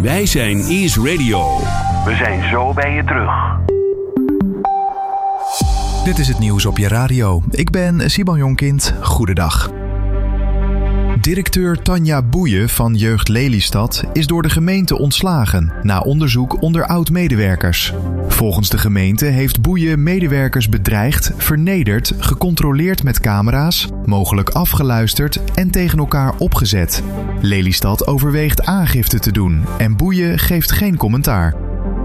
Wij zijn Ease Radio. We zijn zo bij je terug. Dit is het nieuws op je radio. Ik ben Simon Jonkind. Goedendag. Directeur Tanja Boeien van Jeugd Lelystad is door de gemeente ontslagen na onderzoek onder oud-medewerkers. Volgens de gemeente heeft Boeien medewerkers bedreigd, vernederd, gecontroleerd met camera's, mogelijk afgeluisterd en tegen elkaar opgezet. Lelystad overweegt aangifte te doen en Boeien geeft geen commentaar.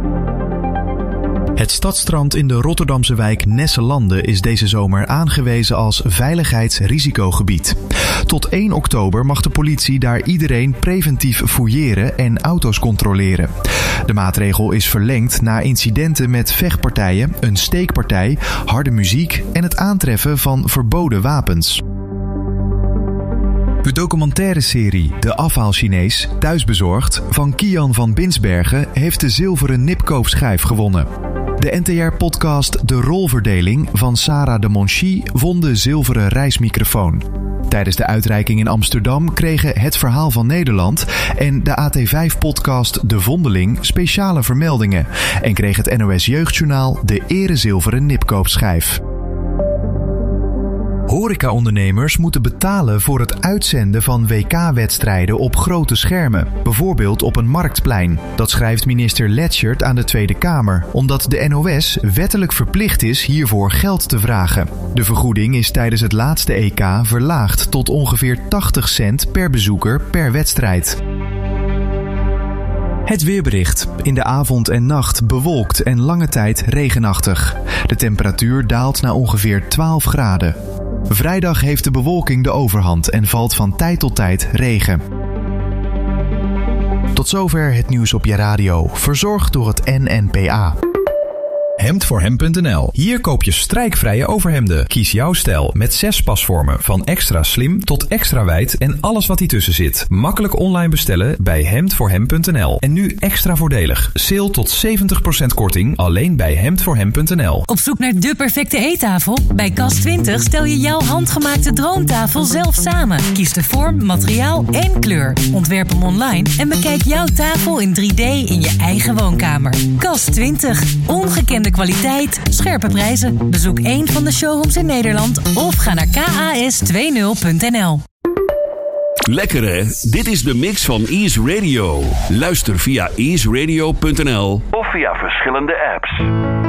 Het stadstrand in de Rotterdamse wijk Nesselande is deze zomer aangewezen als veiligheidsrisicogebied. Tot 1 oktober mag de politie daar iedereen preventief fouilleren en auto's controleren. De maatregel is verlengd na incidenten met vechtpartijen, een steekpartij, harde muziek en het aantreffen van verboden wapens. De documentaire-serie De Afhaal-Chinees, thuisbezorgd, van Kian van Binsbergen heeft de zilveren Nipkoop-schijf gewonnen. De NTR-podcast De Rolverdeling van Sarah de Monchy won de zilveren reismicrofoon. Tijdens de uitreiking in Amsterdam kregen Het Verhaal van Nederland en de AT5-podcast De Vondeling speciale vermeldingen en kreeg het NOS Jeugdjournaal de erezilveren Nipkoop-schijf. Horecaondernemers moeten betalen voor het uitzenden van WK-wedstrijden op grote schermen, bijvoorbeeld op een marktplein. Dat schrijft minister Letchert aan de Tweede Kamer, omdat de NOS wettelijk verplicht is hiervoor geld te vragen. De vergoeding is tijdens het laatste EK verlaagd tot ongeveer 80 cent per bezoeker per wedstrijd. Het weerbericht. In de avond en nacht bewolkt en lange tijd regenachtig. De temperatuur daalt naar ongeveer 12 graden. Vrijdag heeft de bewolking de overhand en valt van tijd tot tijd regen. Tot zover het nieuws op je radio, verzorgd door het NNPA. Hemdvoorhem.nl. Hier koop je strijkvrije overhemden. Kies jouw stijl met 6 pasvormen. Van extra slim tot extra wijd en alles wat tussen zit. Makkelijk online bestellen bij Hemdvoorhem.nl. En nu extra voordelig. Sale tot 70% korting alleen bij Hemdvoorhem.nl. Op zoek naar de perfecte eettafel? Bij Cas20 stel je jouw handgemaakte droomtafel zelf samen. Kies de vorm, materiaal en kleur. Ontwerp hem online en bekijk jouw tafel in 3D in je eigen woonkamer. Cas20. Ongekende kwaliteit, scherpe prijzen. Bezoek een van de showrooms in Nederland of ga naar kas20.nl. Lekker hè? Dit is de mix van Ease Radio. Luister via easeradio.nl of via verschillende apps.